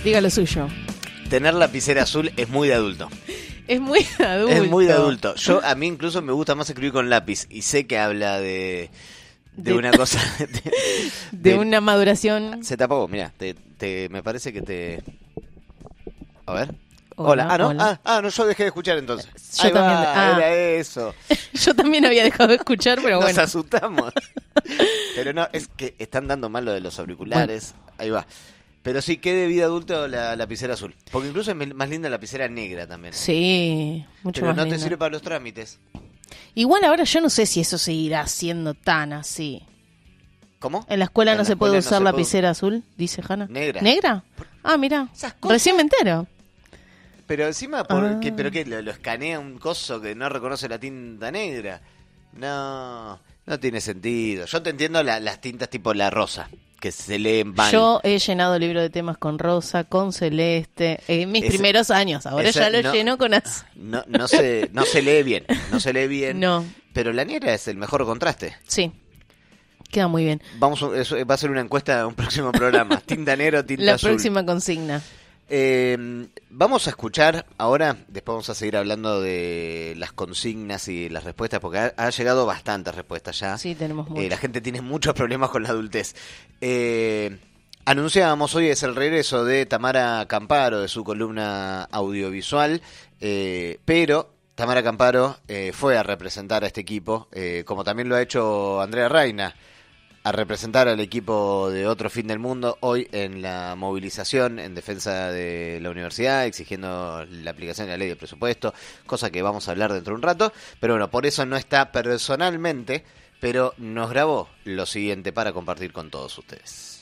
Diga lo suyo. Tener lapicera azul es muy de adulto. Es muy adulto. Es muy de adulto. A mí incluso me gusta más escribir con lápiz y sé que habla de una cosa... De una maduración. Se te apagó, mira, me parece que te... A ver. Hola. ¿No? Hola. No, yo dejé de escuchar entonces. Yo Ahí también. era eso. Yo también había dejado de escuchar, pero Nos bueno. asustamos. Pero no, es que están dando mal lo de los auriculares. Bueno. Ahí va. Pero sí, qué de vida adulta la lapicera azul. Porque incluso es más linda la lapicera negra también. Sí, mucho pero más no linda. te sirve para los trámites. Igual ahora yo no sé si eso seguirá siendo tan así. ¿Cómo? En la escuela no se puede usar lapicera azul, dice Hanna. Negra. ¿Negra? Ah, mira. Recién me entero. Pero encima, ¿pero qué? ¿Lo escanea un coso que no reconoce la tinta negra? No tiene sentido. Yo te entiendo las tintas tipo la rosa, que se leen mal. Yo he llenado libro de temas con rosa, con celeste, en mis primeros años. Ahora ya lo lleno con azul. No se lee bien, no se lee bien. No. Pero la negra es el mejor contraste. Sí. Queda muy bien. Eso va a ser una encuesta en un próximo programa. Tinta negra o tinta azul. La próxima consigna. Vamos a escuchar ahora, después vamos a seguir hablando de las consignas y las respuestas, porque ha llegado bastantes respuestas ya. Sí, tenemos mucho. La gente tiene muchos problemas con la adultez. Anunciábamos hoy es el regreso de Tamara Camparo, de su columna audiovisual, pero Tamara Camparo fue a representar a este equipo, como también lo ha hecho Andrea Reina, a representar al equipo de Otro Fin del Mundo hoy en la movilización en defensa de la universidad, exigiendo la aplicación de la ley de presupuesto, cosa que vamos a hablar dentro de un rato. Pero bueno, por eso no está personalmente, pero nos grabó lo siguiente para compartir con todos ustedes.